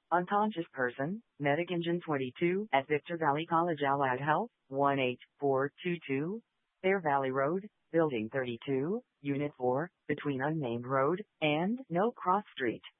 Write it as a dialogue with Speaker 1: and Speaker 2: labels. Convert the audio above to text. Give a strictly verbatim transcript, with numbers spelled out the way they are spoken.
Speaker 1: Unconscious person, Medic Engine twenty-two at Victor Valley College Allied Health, one eight four two two, Bear Valley Road, Building thirty-two, Unit four, between Unnamed Road and No Cross Street.